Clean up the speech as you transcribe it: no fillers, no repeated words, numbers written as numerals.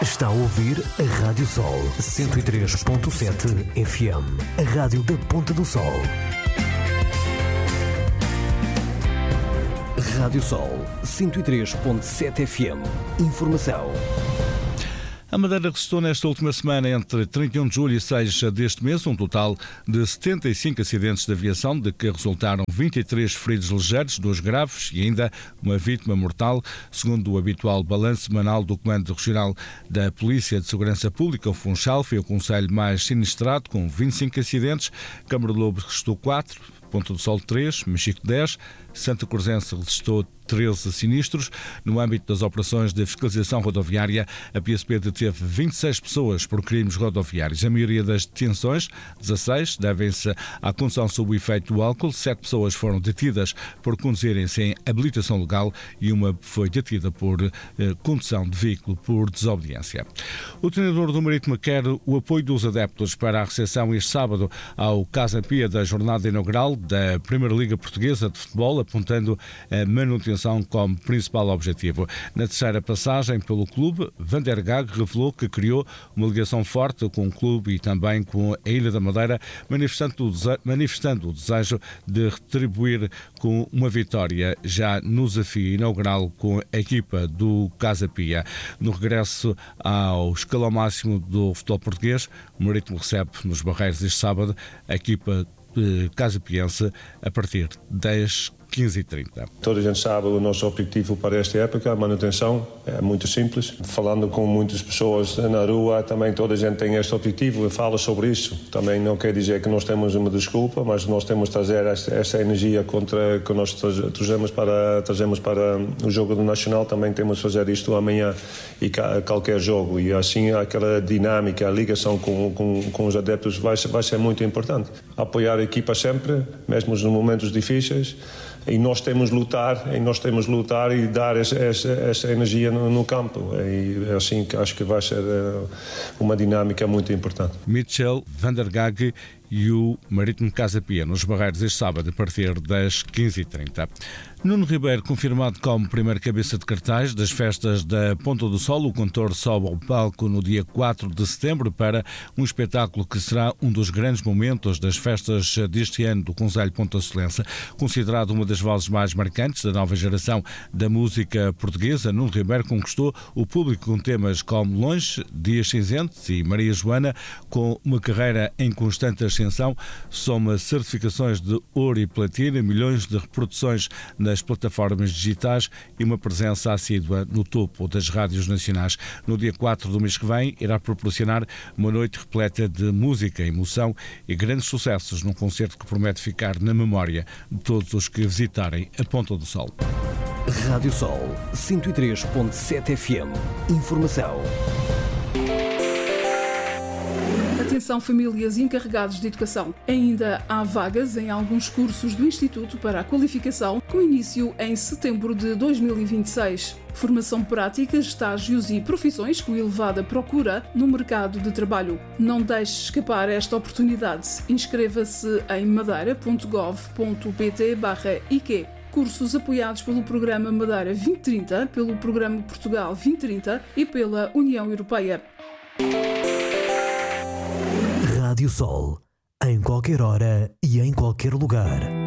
Está a ouvir a Rádio Sol 103.7 FM, a rádio da Ponta do Sol. Rádio Sol 103.7 FM. Informação. A Madeira registrou nesta última semana, entre 31 de julho e 6 deste mês, um total de 75 acidentes de aviação, de que resultaram 23 feridos ligeiros, 2 graves e ainda uma vítima mortal, segundo o habitual balanço semanal do Comando Regional da Polícia de Segurança Pública. O Funchal foi o concelho mais sinistrado, com 25 acidentes. Câmara de Lobos registrou 4, Ponta do Sol 3, Mexico 10, Santa Cruzense registrou 13 sinistros. No âmbito das operações de fiscalização rodoviária, a PSP deteve 26 pessoas por crimes rodoviários. A maioria das detenções, 16, devem-se à condução sob o efeito do álcool. 7 pessoas foram detidas por conduzirem sem habilitação legal e uma foi detida por condução de veículo por desobediência. O treinador do Marítimo quer o apoio dos adeptos para a recepção este sábado ao Casa Pia da jornada inaugural da Primeira Liga Portuguesa de Futebol, apontando a manutenção como principal objetivo. Na terceira passagem pelo clube, Van der Gaag revelou que criou uma ligação forte com o clube e também com a Ilha da Madeira, manifestando o desejo de retribuir com uma vitória já no desafio inaugural com a equipa do Casa Pia. No regresso ao escalão máximo do futebol português, o Marítimo recebe nos Barreiros este sábado a equipa Casa Piense a partir das 15h30. Toda a gente sabe o nosso objetivo para esta época, a manutenção, é muito simples. Falando com muitas pessoas na rua, também toda a gente tem este objetivo e fala sobre isso. Também não quer dizer que nós temos uma desculpa, mas nós temos de trazer esta energia que nós trazemos para o jogo do Nacional. Também temos de fazer isto amanhã e qualquer jogo. E assim aquela dinâmica, a ligação com os adeptos vai ser muito importante. Apoiar a equipa sempre, mesmo nos momentos difíceis. E nós temos de lutar e dar essa energia no campo. E assim que acho que vai ser uma dinâmica muito importante. Mitchell, Van der Gaag e o Marítimo Casa Pia nos Barreiros este sábado a partir das 15h30. Nuno Ribeiro, confirmado como primeiro cabeça de cartaz das festas da Ponta do Sol, o cantor sobe ao palco no dia 4 de setembro para um espetáculo que será um dos grandes momentos das festas deste ano do Conselho Pontasolense. Considerado uma das vozes mais marcantes da nova geração da música portuguesa, Nuno Ribeiro conquistou o público com temas como Longe, Dias Cinzentos e Maria Joana. Com uma carreira em constante ascensão, soma certificações de ouro e platina, milhões de reproduções nas plataformas digitais e uma presença assídua no topo das rádios nacionais. No dia 4 do mês que vem, irá proporcionar uma noite repleta de música, emoção e grandes sucessos, num concerto que promete ficar na memória de todos os que visitarem a Ponta do Sol. Rádio Sol 103.7 FM. Informação. Atenção, famílias encarregados de educação. Ainda há vagas em alguns cursos do Instituto para a Qualificação, com início em setembro de 2026. Formação prática, estágios e profissões com elevada procura no mercado de trabalho. Não deixe escapar esta oportunidade. Inscreva-se em madeira.gov.pt/IQ. Cursos apoiados pelo Programa Madeira 2030, pelo Programa Portugal 2030 e pela União Europeia. Rádio Sol, em qualquer hora e em qualquer lugar.